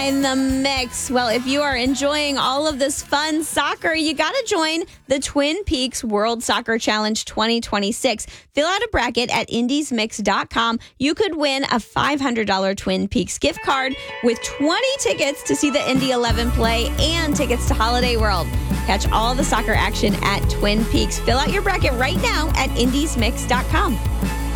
Join the mix. Well, if you are enjoying all of this fun soccer, you got to join the Twin Peaks World Soccer Challenge 2026. Fill out a bracket at indiesmix.com. You could win a $500 Twin Peaks gift card with 20 tickets to see the Indy 11 play and tickets to Holiday World. Catch all the soccer action at Twin Peaks. Fill out your bracket right now at indiesmix.com.